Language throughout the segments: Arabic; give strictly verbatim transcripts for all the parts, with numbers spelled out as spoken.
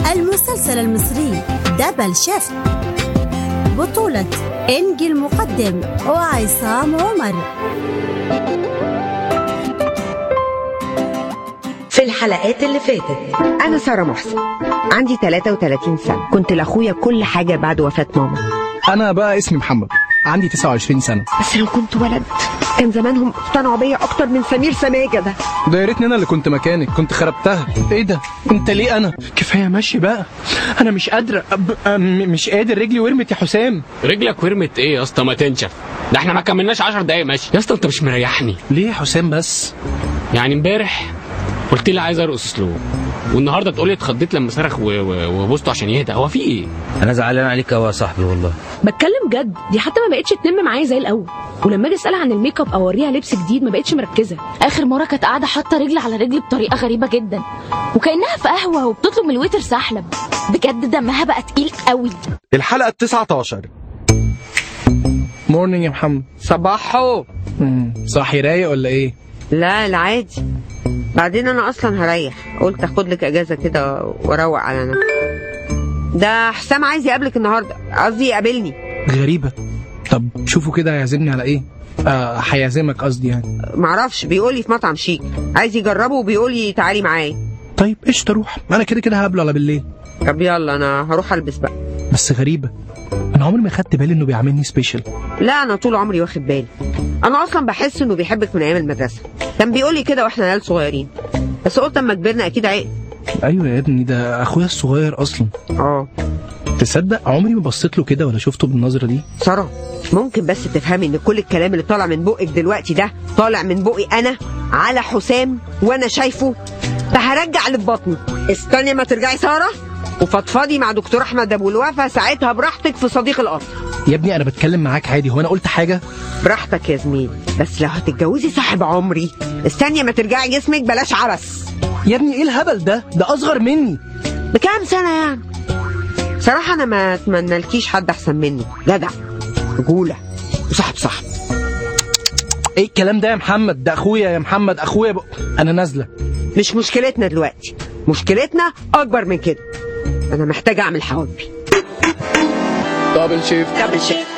المسلسل المصري دبل شيفت، بطولة إنجي المقدم وعصام عمر. في الحلقات اللي فاتت، أنا سارة محسن، عندي ثلاثة وثلاثين سنة، كنت لأخويا كل حاجة بعد وفاة ماما. أنا بقى اسمي محمد، عندي تسعة وعشرين سنة. بس لو كنت ولد كان زمانهم اقتنعوا بيا أكتر من سمير سماجة ده. ده يا ريتني أنا اللي كنت مكانك، كنت خربتها. إيه ده؟ أنت ليه أنا؟ كفاية ماشي بقى، أنا مش قادرة أب... أم... مش قادر، رجلي ورمت يا حسام. رجلك ورمت إيه يا اسطى؟ ما تنشف، ده إحنا ما كملناش عشر دقايق ماشي يا اسطى. أنت مش مريحني ليه يا حسام بس؟ يعني امبارح قلت لي عايز ارقص سلو، والنهارده تقول لي اتخضيت لما صرخ وبوسته عشان يهدى. هو في ايه؟ انا زعلان عليك قوي يا صاحبي والله. بتكلم جد، دي حتى ما بقتش تنم معايا زي الاول، ولما اجي اسالها عن الميك اب او اوريها لبس جديد ما بقتش مركزه. اخر مره كانت قاعده حاطه رجل على رجل بطريقه غريبه جدا، وكانها في قهوه وبتطلب من الويتر سحلب. بجد دمها بقى تقيل قوي. الحلقه التاسعة عشر. مورنينج يا محمد. صباحو. صاحي رايق ولا ايه؟ لا العادي، بعدين انا اصلا هريح، قلت اخد لك اجازه كده واروق على نفسي. ده حسام عايز يقابلك النهارده، قصدي يقابلني. غريبه. طب شوفوا كده هيعزمني على ايه؟ آه هيعزمك قصدي يعني. معرفش، بيقول لي في مطعم شيك عايز يجربه وبيقول لي تعالي معايا. طيب قشطه روح، انا كده كده هقابله على بالليل. طب يلا انا هروح البس بقى. بس غريبه، انا عمري ما خدت بالي انه بيعاملني سبيشال. لا انا طول عمري واخد بالي، انا اصلا بحس انه بيحبك من ايام المدرسه، كان بيقول لي كده واحنا عيال صغيرين، بس قلت اما كبرنا اكيد عقل. ايوه يا ابني، ده اخويا الصغير اصلا. اه تصدق عمري ما بصيت له كده ولا شفته بالنظره دي. ساره، ممكن بس تفهمي ان كل الكلام اللي طالع من بقك دلوقتي ده طالع من بقي انا على حسام، وانا شايفه، فهرجع اللي في بطني. استني ما ترجعي ساره وفضفضي مع دكتور احمد ابو الوفا، ساعتها براحتك في صديق القصر. يا ابني انا بتكلم معاك عادي، هو انا قلت حاجه؟ براحتك يا زميلي، بس لو هتتجوزي صاحب عمري استني ما ترجعي جسمك، بلاش عبث. يا ابني ايه الهبل ده؟ ده اصغر مني بكام سنه يعني. صراحه انا ما اتمنى لكيش حد احسن مني، جدع رجوله وصاحب صاحب. ايه الكلام ده يا محمد؟ ده اخويا يا محمد، اخويا ب... انا نازله. مش مشكلتنا دلوقتي، مشكلتنا اكبر من كده. انا محتاجه اعمل حواجبي. دبل شيفت. دبل شيفت.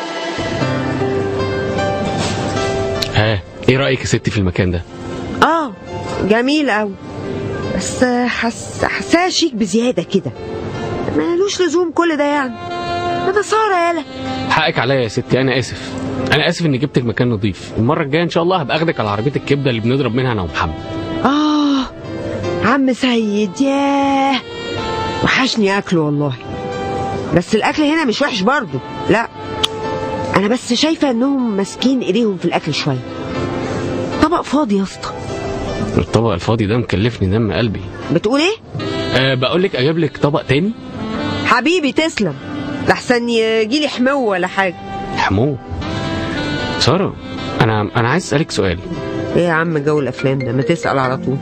ها ايه رايك يا ستي في المكان ده؟ اه جميل قوي، بس حس حساه شيك بزياده كده، مالوش لزوم كل ده يعني. انا ساره يالا. حقك عليا يا ستي، انا اسف، انا اسف اني جبتك مكان نظيف. المره الجايه ان شاء الله هبقى اخدك على عربيه الكبده اللي بنضرب منها انا ومحمد. اه عم سيد، ياه وحشني اكله والله. بس الاكل هنا مش وحش برضه، لا انا بس شايفه انهم ماسكين ايديهم في الاكل شويه. طبق فاضي يا اسطى. الطبق الفاضي ده مكلفني دم قلبي. بتقول ايه؟ أه بقول لك اجيب لك طبق تاني. حبيبي تسلم، لحسن يجيلي حمو ولا حاجه. حمو؟ ساره انا انا عايز اسالك سؤال. ايه يا عم جو الافلام ده؟ ما تسال على طول.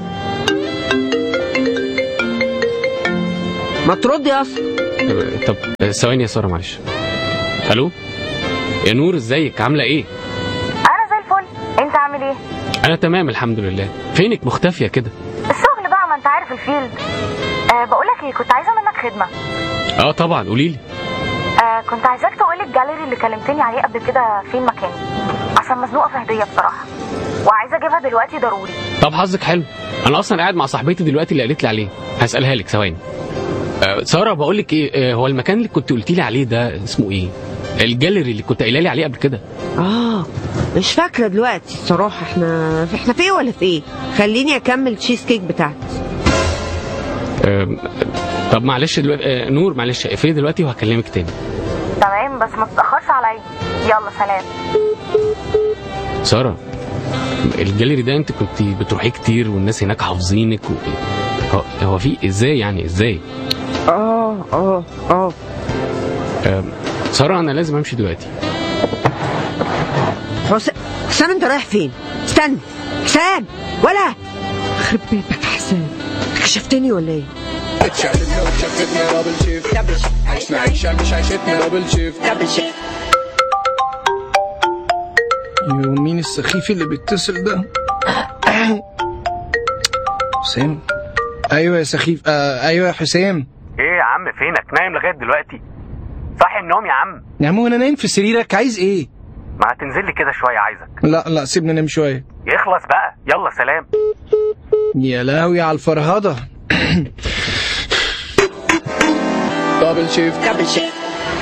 ما ترد يا اسطى. طب ثواني يا ساره معلش. الو يا نور، ازيك؟ عامله ايه؟ انا زي الفل، انت عامل ايه؟ انا تمام الحمد لله. فينك مختفيه كده؟ الشغل بقى، ما انت عارف الفيلد. أه بقولك ايه، كنت عايزه منك خدمه. اه طبعا قوليلي. أه كنت عايزاك تقولي الجاليري اللي كلمتني عليه قبل كده فين مكانه، عشان مزنوقه في هديه بصراحه، وعايزه اجيبها دلوقتي ضروري. طب حظك حلو، انا اصلا قاعد مع صاحبتي دلوقتي اللي قالت لي عليه، هسالها لك ثواني. أه ساره بقول لك ايه، أه هو المكان اللي كنت قلتي لي عليه ده اسمه ايه؟ الجاليري اللي كنت قايله لي عليه قبل كده. اه مش فاكره دلوقتي الصراحه. احنا احنا في ايه ولا في ايه؟ خليني اكمل تشيز كيك بتاعتي. أه طب معلش دلوقتي، أه نور معلش اقفلي دلوقتي وهكلمك تاني. تمام بس ما تتاخرش عليا. يلا سلام. ساره الجاليري ده انت كنت بتروحيه كتير والناس هناك حافظينك و... هو, هو في ازاي يعني ازاي؟ اه اه اه ساره انا لازم امشي دلوقتي. حسام حسام انت رايح فين؟ استنى حسام، ولا خرب بيتك يا حسام، كشفتني ولا ايه؟ اتشقلبنا وشفتنا دبل شيفت. دبل شيفت. عشنا عيشة مش عيشتنا دبل شيفت. دبل شيفت. يو مين السخيف اللي بيتصل ده؟ حسام. ايوه يا سخيف. آه ايوه يا حسام. ايه يا عم فينك نايم لغايه دلوقتي؟ صاحي النوم يا عم. يا عم وانا نايم في سريرك عايز ايه؟ ما هتنزل لي كده شويه عايزك. لا لا سيبني انام شويه. يخلص بقى يلا سلام. يا لهوي على الفرهده. دبل شيفت دبل شيفت.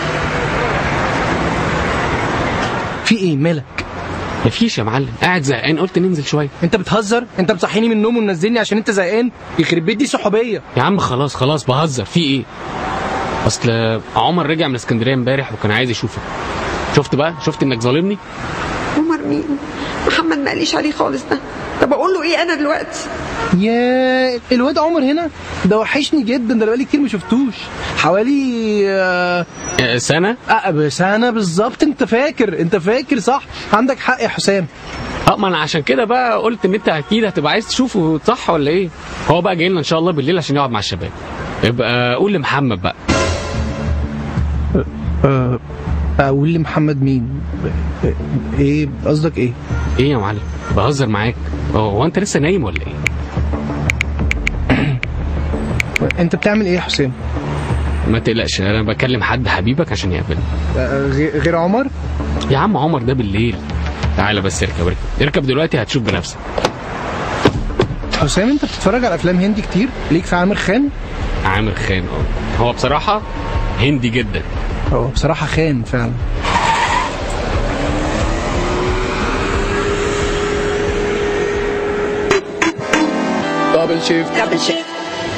في ايه مالك؟ مفيش يا معلم، قاعد زهقان قلت ننزل شويه. انت بتهزر؟ انت مصحيني من النوم ومنزلني عشان انت زهقان؟ يخرب بيت دي صحوبيه. يا عم خلاص خلاص بهزر، في ايه؟ اصل عمر رجع من اسكندريه امبارح وكان عايز يشوفك. شفت بقى؟ شفت انك ظالمني؟ عمر مين؟ محمد ما قاليش عليه خالص ده. طب اقول له ايه انا دلوقتي؟ يا الواد عمر هنا ده وحشني جدا، ده بقالي كتير ما شفتوش. حوالي آه سنه؟ اه سنه بالظبط. انت فاكر انت فاكر صح؟ عندك حق يا حسام. اه ما انا عشان كده بقى قلت ان انت اكيد هتبقى عايز تشوفه، صح ولا ايه؟ هو بقى جاي لنا ان شاء الله بالليل عشان يقعد مع الشباب. يبقى قول لمحمد بقى. أه اقول لمحمد مين؟ ايه قصدك ايه؟ ايه يا معلم؟ بهزر معاك. هو انت لسه نايم ولا ايه؟ انت بتعمل ايه يا حسام؟ ما تقلقش انا بكلم حد حبيبك عشان يقابلني. أه غير عمر؟ يا عم عمر ده بالليل. تعالى بس اركب اركب اركب دلوقتي هتشوف بنفسك. حسام انت بتتفرج على افلام هندي كتير؟ ليك في عامر خان؟ عامر خان اه هو بصراحه هندي جدا. هو بصراحه خان فعلا. دبل شيفت دبل شيفت.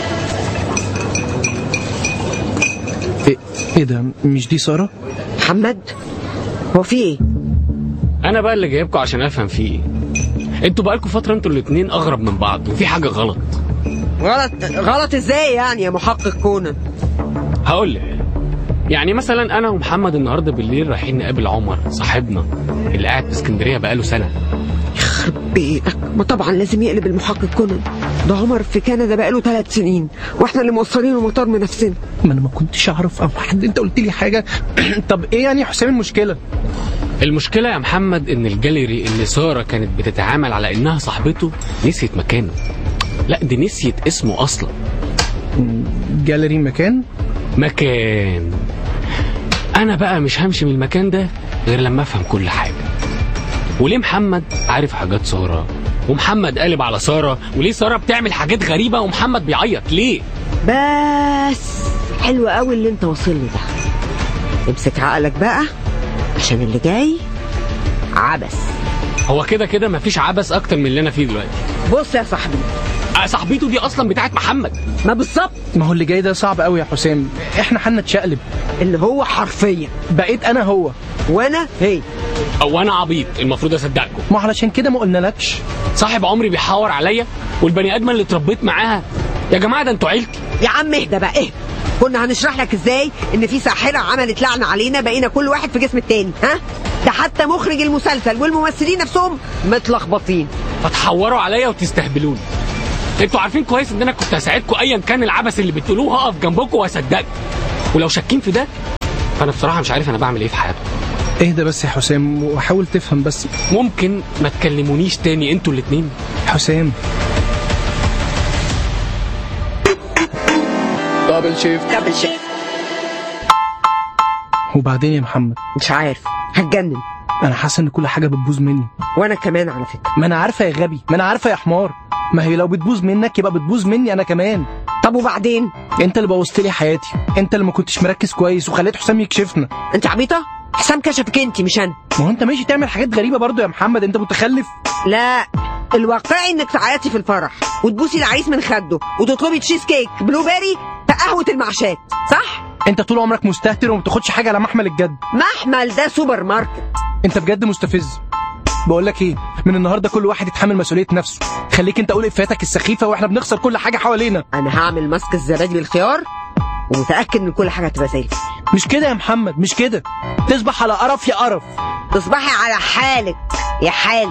ايه ايه ده؟ مش دي ساره؟ محمد هو في ايه؟ انا بقى اللي جايبكم عشان افهم فيه ايه. انتوا بقالكم فتره انتوا الاثنين اغرب من بعض وفي حاجه غلط. غلط غلط ازاي يعني يا محقق كونان؟ هقول لك. يعني مثلا انا ومحمد النهارده بالليل رايحين نقابل عمر صاحبنا اللي قاعد في اسكندريه بقاله سنه. يخرب بيتك، ما طبعا لازم يقلب المحقق كونان. ده عمر في كندا بقاله ثلاث سنين واحنا اللي موصلينه مطار من نفسنا. ما انا ما كنتش اعرف او حد، انت قلت لي حاجه. طب ايه يعني يا حسام المشكله؟ المشكله يا محمد ان الجاليري اللي ساره كانت بتتعامل على انها صاحبته نسيت مكانه. لا دي نسيت اسمه اصلا. جاليري مكان؟ مكان. انا بقى مش همشي من المكان ده غير لما افهم كل حاجه. وليه محمد عارف حاجات ساره ومحمد قالب على ساره، وليه ساره بتعمل حاجات غريبه ومحمد بيعيط ليه؟ بس حلو قوي اللي انت واصل لي ده. امسك عقلك بقى عشان اللي جاي عبث. هو كده كده مفيش عبث اكتر من اللي انا فيه دلوقتي. بص يا صاحبي، صاحبته دي اصلا بتاعت محمد. ما بالظبط. ما هو اللي جاي ده صعب قوي يا حسام. احنا حنا نتشقلب. اللي هو حرفيا بقيت انا هو وانا هي. او انا عبيط المفروض اصدقكم. ما علشان كده ما قلنالكش. صاحب عمري بيحاور عليا والبني ادمه اللي اتربيت معاها. يا جماعه ده انتوا عيلتي. يا عم اهدى بقى اهدى. كنا هنشرح لك ازاي ان في ساحره عملت لعنه علينا بقينا كل واحد في جسم التاني. ها ده حتى مخرج المسلسل والممثلين نفسهم متلخبطين. فتحوروا عليا وتستهبلوني. انتوا عارفين كويس ان انا كنت هساعدكم ايا كان العبث اللي بتقولوه، هقف جنبكم واصدقكم. ولو شاكين في ده فانا بصراحه مش عارف انا بعمل ايه في حياتي. اهدى بس يا حسام وحاول تفهم بس. ممكن ما تكلمونيش تاني انتوا الاثنين؟ حسام دبل شيفت دبل شيفت. وبعدين يا محمد؟ مش عارف، هتجنن. انا حاسس ان كل حاجه بتبوظ مني. وانا كمان على فكره. ما انا عارفه يا غبي، ما انا عارفه يا حمار. ما هي لو بتبوظ منك يبقى بتبوظ مني انا كمان. طب وبعدين؟ انت اللي بوظت لي حياتي، انت اللي ما كنتش مركز كويس وخليت حسام يكشفنا. انت عبيطه؟ حسام كشفك انت مش انا. ما هو انت ماشي تعمل حاجات غريبه برضو يا محمد، انت متخلف. لا الواقعي انك تعيطي في الفرح وتبوسي العريس من خده وتطلبي تشيز كيك بلو بيري في قهوه المعشات، صح؟ انت طول عمرك مستهتر وما بتاخدش حاجه على محمل الجد. محمل ده سوبر ماركت. انت بجد مستفز. بقول لك ايه، من النهارده كل واحد يتحمل مسؤوليه نفسه. خليك انت قول افاتك السخيفه واحنا بنخسر كل حاجه حوالينا. انا هعمل ماسك الزبادي بالخيار ومتاكد ان كل حاجه هتبقى زي الفل. مش كده يا محمد، مش كده. تصبح على قرف يا قرف. تصبحي على حالك يا حالك.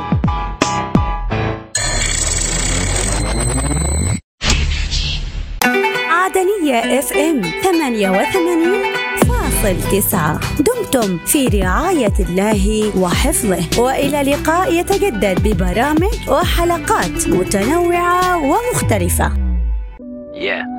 عدنية اف ام ثمانية وثمانين فاصل تسعة. دمتم في رعاية الله وحفظه، وإلى لقاء يتجدد ببرامج وحلقات متنوعة ومختلفة. yeah.